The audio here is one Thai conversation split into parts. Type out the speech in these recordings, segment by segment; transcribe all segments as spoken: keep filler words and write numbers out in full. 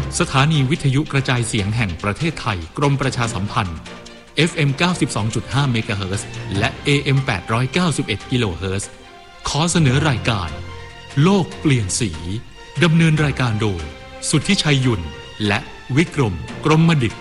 สถานีวิทยุกระจายเสียงแห่งประเทศไทยกรมประชาสัมพันธ์ เอฟ เอ็ม เก้าสิบสองจุดห้า เมกะเฮิรตซ์และ เอ เอ็ม แปดร้อยเก้าสิบเอ็ด กิโลเฮิรตซ์ขอเสนอรายการโลกเปลี่ยนสีดำเนินรายการโดยสุทธิชัยยุ่นและวิกรมกรมดิษฐ์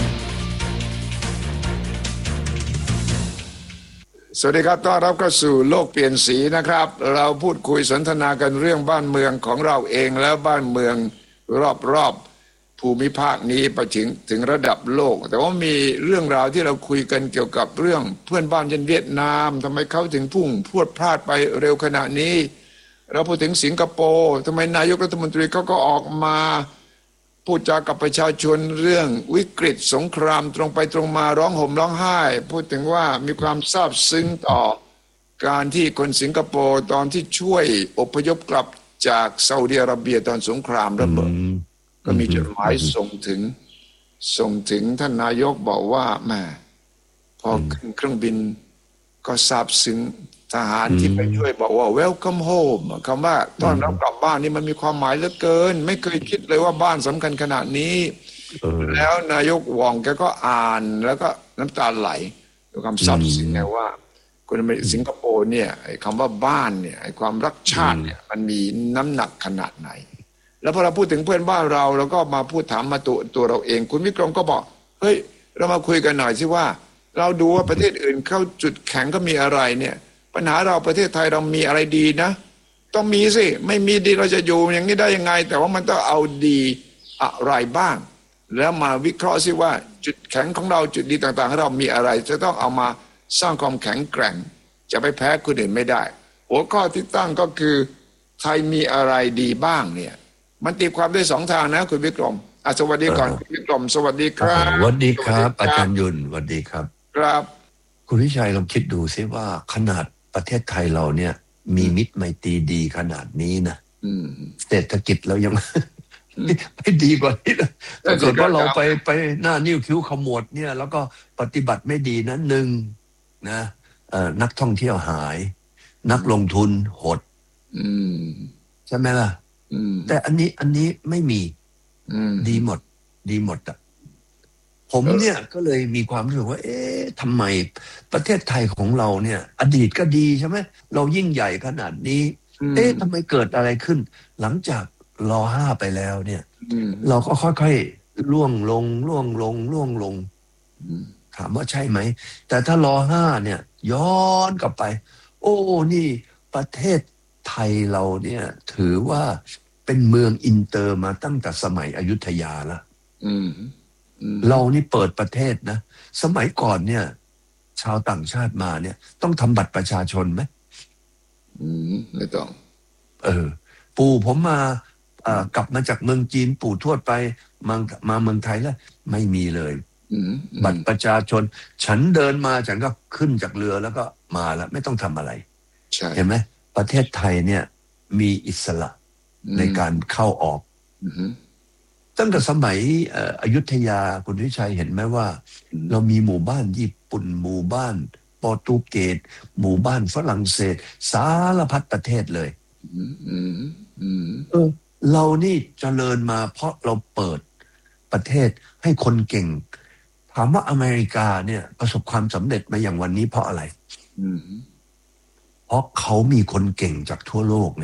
สวัสดีครับต้อนรับเข้าสู่โลกเปลี่ยนสีนะครับเราพูดคุยสนทนากันเรื่องบ้านเมืองของเราเองแล้วบ้านเมืองรอบๆภูมิภาคนี้ไปถึงถึงระดับโลกแต่ว่ามีเรื่องราวที่เราคุยกันเกี่ยวกับเรื่องเพื่อนบ้านเช่นเวียดนามทำไมเขาถึงพุ่งพรวดพลาดไปเร็วขณะนี้เราพูดถึงสิงคโปร์ทำไมนายกรัฐมนตรีเขาก็ออกมาพูดจากับประชาชนเรื่องวิกฤตสงครามตรงไปตรงมาร้องห่มร้องไห้พูดถึงว่ามีความซาบซึ้งต่อการที่คนสิงคโปร์ตอนที่ช่วยอพยพกลับจากซาอุดิอาระเบียตอนสงครามระเบิดก็มีจดหมายส่งถึงส่งถึงท่านนายกบอกว่าแม่พอขึ้นเครื่องบินก็ซาบซึ้งทหารที่ไปช่วยบอกว่า welcome home คำว่าต้อนรับกลับบ้านนี่มันมีความหมายเหลือเกินไม่เคยคิดเลยว่าบ้านสำคัญขนาดนี้แล้วนายกหว่องแกก็อ่านแล้วก็น้ำตาไหลด้วยความซาบซึ้งไงว่าคนสิงคโปร์เนี่ยไอ้คำว่าบ้านเนี่ยไอ้ความรักชาติเนี่ยมันมีน้ำหนักขนาดไหนแล้วพอเราพูดถึงเพื่อนบ้านเราเราก็มาพูดถามมาตัวตัวเราเองคุณวิกรมก็บอกเฮ้ยเรามาคุยกันหน่อยสิว่าเราดูว่าประเทศอื่นเข้าจุดแข็งก็มีอะไรเนี่ยปัญหาเราประเทศไทยเรามีอะไรดีนะต้องมีสิไม่มีดีเราจะอยู่อย่างนี้ได้ยังไงแต่ว่ามันต้องเอาดีอะไรบ้างแล้วมาวิเคราะห์สิว่าจุดแข็งของเราจุดดีต่างๆของเรามีอะไรจะต้องเอามาสร้างความแข็งแกร่งจะไปแพ้คนอื่นไม่ได้หัวข้อที่ตั้งก็คือไทยมีอะไรดีบ้างเนี่ยมันตีความได้สองทางนะคุณวิกรมอ่ะสวัสดีก่อนคุณวิกรมสวัสดีครับสวัสดีครับอาจารย์ยุนสวัสดีครับครับคุณวิชัยลองคิดดูซิว่าขนาดประเทศไทยเราเนี่ยมีมิตรไมตรีดีขนาดนี้นะเศรษฐกิจเรายัง ไม่ดีกว่านี้นะถ้าเกิดว่าเราไปไปหน้านิ้วคิ้วขมวดเนี่ยแล้วก็ปฏิบัติไม่ดีนะหนึ่งนะนักท่องเที่ยวหายนักลงทุนหดใช่ไหมล่ะแต่อันนี้อันนี้ไม่มีดีหมดดีหมดอ่ะผมเนี่ยก็เลยมีความรู้สึกว่าเอ๊ะทำไมประเทศไทยของเราเนี่ยอดีตก็ดีใช่ไหมเรายิ่งใหญ่ขนาดนี้เอ๊ะทำไมเกิดอะไรขึ้นหลังจากรอห้าไปแล้วเนี่ยเราก็ค่อยๆล่วงลงล่วงลงล่วงลงถามว่าใช่ไหมแต่ถ้ารอห้าเนี่ยย้อนกลับไปโอ้นี่ประเทศไทยเราเนี่ยถือว่าเป็นเมืองอินเตอร์มาตั้งแต่สมัยอยุธยาแล้วเรานี่เปิดประเทศนะสมัยก่อนเนี่ยชาวต่างชาติมาเนี่ยต้องทำบัตรประชาชนไหมอืมไม่ต้องเออปู่ผมมาเอ่อกลับมาจากเมืองจีนปู่ทวดไปมามาเมืองไทยแล้วไม่มีเลยบัตรประชาชนฉันเดินมาฉันก็ขึ้นจากเรือแล้วก็มาแล้วไม่ต้องทำอะไรเห็นไหมประเทศไทยเนี่ยมีอิสระในการเข้าออกตั้งแต่สมัยอยุธยาคุณวิชัยเห็นไหมว่าเรามีหมู่บ้านญี่ปุ่นหมู่บ้านโปรตุเกสหมู่บ้านฝรั่งเศสสารพัดประเทศเลยเออเรานี่เจริญมาเพราะเราเปิดประเทศให้คนเก่งถามว่าอเมริกาเนี่ยประสบความสำเร็จมาอย่างวันนี้เพราะอะไรเพราะเขามีคนเก่งจากทั่วโลกไง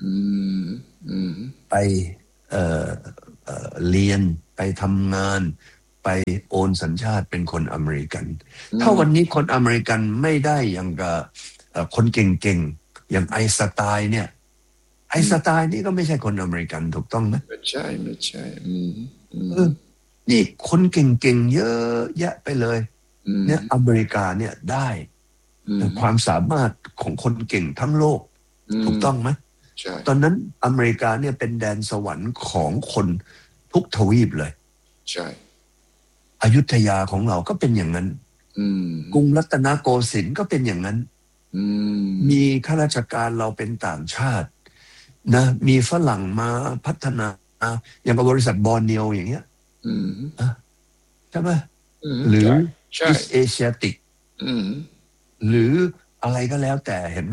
ไปเอ่อเอ่อเรียนไปทำงานไปโอนสัญชาติเป็นคนอเมริกันถ้าวันนี้คนอเมริกันไม่ได้อย่างกับคนเก่งๆอย่างไอน์สไตน์เนี่ยไอน์สไตน์นี่ก็ไม่ใช่คนอเมริกันถูกต้องไหมไม่ใช่ไม่ใช่นี่คนเก่งๆเยอะแยะไปเลยเนี่ยอเมริกาเนี่ยได้ความสามารถของคนเก่งทั้งโลกถูกต้องไหมตอนนั้นอเมริกาเนี่ยเป็นแดนสวรรค์ของคนทุกทวีปเลยใช่อยุธยาของเราก็เป็นอย่างนั้นกรุงรัตนโกสินทร์ก็เป็นอย่างนั้นมีข้าราชการเราเป็นต่างชาตินะมีฝรั่งมาพัฒนาอย่างบริษัทบอร์เนียวอย่างเงี้ยใช่ไหมหรือ East Asiatic หรืออะไรก็แล้วแต่เห็นไหม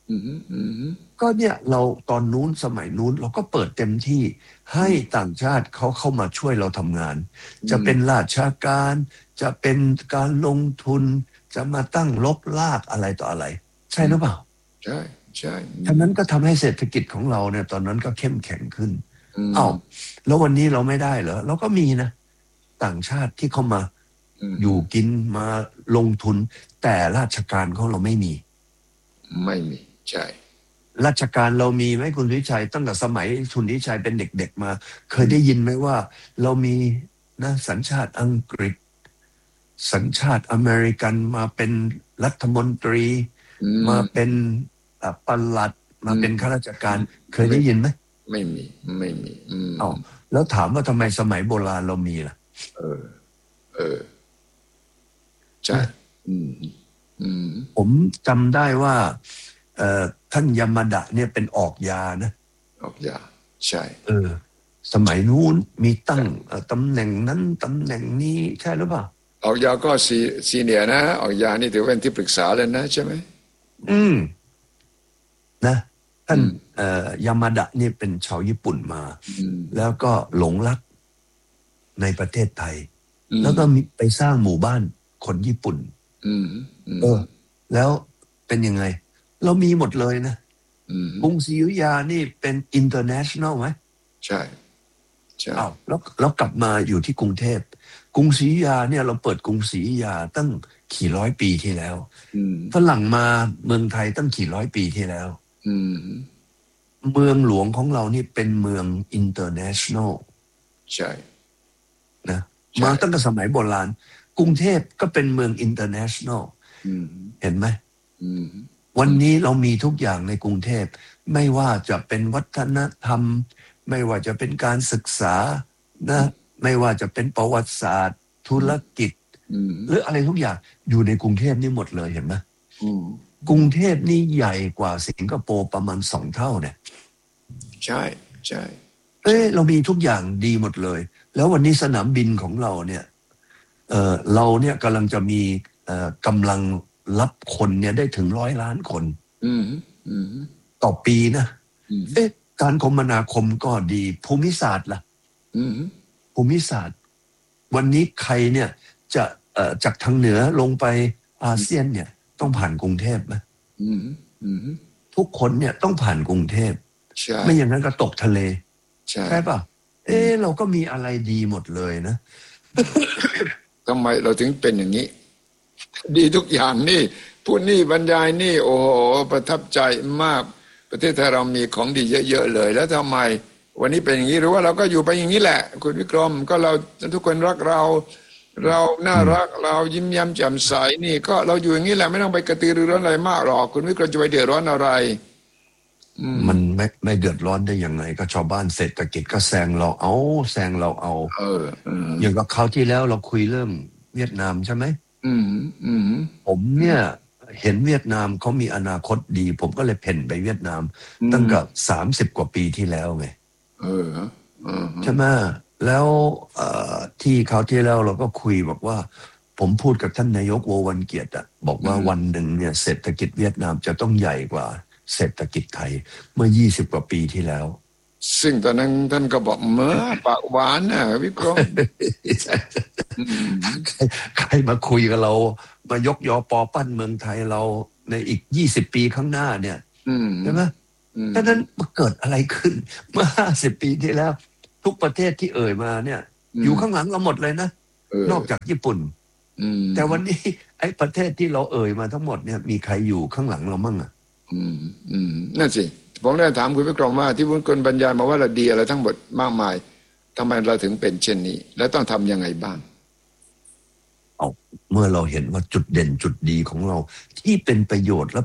อืมอืมก็เนี่ยเราตอนนู้นสมัยนู้นเราก็เปิดเต็มที่ให้ต่างชาติเขาเข้ามาช่วยเราทำงานจะเป็นราชการจะเป็นการลงทุนจะมาตั้งลบลากอะไรต่ออะไรใช่หรือเปล่าใช่ใช่ฉะนั้นก็ทำให้เศรษฐกิจของเราเนี่ยตอนนั้นก็เข้มแข็งขึ้นอ้าวแล้ววันนี้เราไม่ได้เหรอเราก็มีนะต่างชาติที่เข้ามาอยู่กินมาลงทุนแต่ราชการของเราไม่มีไม่มีใช่ราชการเรามีไหมคุณวิชัยตั้งแต่สมัยคุณวิชัยเป็นเด็กๆมาเคยได้ยินไหมว่าเรามีนะสัญชาติอังกฤษสัญชาติอเมริกันมาเป็นรัฐมนตรีมาเป็นปลัดมาเป็นข้าราชการเคยได้ยินไหมไม่มีไม่มีอ๋อแล้วถามว่าทำไมสมัยโบราณเรามีล่ะเออเออใช่ผมจำได้ว่าท่านยามาดะเนี่ยเป็นออกยานะออกยาใช่เออสมัยนู้นมีตั้งตำแหน่งนั้นตำแหน่งนี้ใช่หรือเปล่าออกยาก็ซีซีเนียนะออกยานี่ถือเป็นที่ปรึกษาเลยนะใช่ไหมอืมนะท่านยามาดะนี่เป็นชาวญี่ปุ่นมาแล้วก็หลงรักในประเทศไทยแล้วก็มีไปสร้างหมู่บ้านคนญี่ปุ่นเออแล้วเป็นยังไงเรามีหมดเลยนะกรุงศรีอยุธยานี่เป็น international ไหมใช่ใช่อ้าวแล้วแล้วกลับมาอยู่ที่กรุงเทพกรุงศรีอยุธยาเนี่ยเราเปิดกรุงศรีอยุธยาตั้งกี่ร้อยปีที่แล้วฝรั่งมาเมืองไทยตั้งกี่ร้อยปีที่แล้วเมืองหลวงของเรานี่เป็นเมือง international ใช่นะมาตั้งแต่สมัยโบราณกรุงเทพก็เป็นเมือง international เห็นไหมวันนี้เรามีทุกอย่างในกรุงเทพไม่ว่าจะเป็นวัฒนธรรมไม่ว่าจะเป็นการศึกษานะไม่ว่าจะเป็นประวัติศาสตร์ธุรกิจหรืออะไรทุกอย่างอยู่ในกรุงเทพนี่หมดเลยเห็นไหมกรุงเทพนี่ใหญ่กว่าสิงคโปร์ประมาณสองเท่าเนี่ยใช่ใช่เอ้เรามีทุกอย่างดีหมดเลยแล้ววันนี้สนามบินของเราเนี่ยเออเราเนี่ยกำลังจะมีเอ่อกำลังรับคนเนี่ยได้ถึงร้อยล้านคนต่อปีนะเอ๊ะการคมนาคมก็ดีภูมิศาสตร์ล่ะภูมิศาสตร์วันนี้ใครเนี่ยจะเอ่อจากทางเหนือลงไปอาเซียนเนี่ยต้องผ่านกรุงเทพไหมทุกคนเนี่ยต้องผ่านกรุงเทพไม่อย่างนั้นก็ตกทะเลใช่ป่ะเอ๊ะเราก็มีอะไรดีหมดเลยนะทำไมเราถึงเป็นอย่างนี้ดีทุกอย่างนี่พูดนี่บรรยายนี่โอ้โหประทับใจมากประเทศไทยเรามีของดีเยอะๆเลยแล้วทำไมวันนี้เป็นอย่างนี้หรือว่าเราก็อยู่ไปอย่างนี้แหละคุณวิกรมก็เราทุกคนรักเราเราน่ารักเรายิ้มแย้มแจ่มใสนี่ก็เราอยู่อย่างนี้แหละไม่ต้องไปกระตือรือร้นอะไรมากหรอกคุณวิกรมจะไปเดือดร้อนอะไรมันไม่ไม่เดือดร้อนได้ยังไงก็ชาวบ้านเศรษฐกิจก็แซงเราเอาแซงเราเอาเอออย่างกับคราวที่แล้วเราคุยเรื่องเวียดนามใช่ไหมอืมอืมผมเนี่ยเห็นเวียดนามเขามีอนาคตดีผมก็เลยเพ่นไปเวียดนามตั้งแต่สามสิบกว่าปีที่แล้วไงเออใช่ไหมแล้วที่คราวที่แล้วเราก็คุยบอกว่าผมพูดกับท่านนายกโววันเกียรติบอกว่าวันหนึ่งเนี่ยเศรษฐกิจเวียดนามจะต้องใหญ่กว่าเศรษฐกิจไทยเมื่อยี่สิบกว่าปีที่แล้วซึ่งตอนนั้นท่านก็บอกเมื่อปากหวานนะวิกรมใครมาคุยกับเรามายกยอปอปั้นเมืองไทยเราในอีกยี่สิบปีข้างหน้าเนี่ยใช่ไหมดังนั้นเกิดอะไรขึ้นเมื่อห้าสิบปีที่แล้วทุกประเทศที่เอ่ยมาเนี่ยอยู่ข้างหลังเราหมดเลยนะนอกจากญี่ปุ่นแต่วันนี้ไอ้ประเทศที่เราเอ่ยมาทั้งหมดเนี่ยมีใครอยู่ข้างหลังเรามั่งอ่ะอืมอืมนั่นสิผมเลยถามคุณวิกรมว่าที่คุณบรรยายมาว่าเราดีอะไรทั้งหมดมากมายทำไมเราถึงเป็นเช่นนี้และต้องทำยังไงบ้างเอาเมื่อเราเห็นว่าจุดเด่นจุดดีของเราที่เป็นประโยชน์และ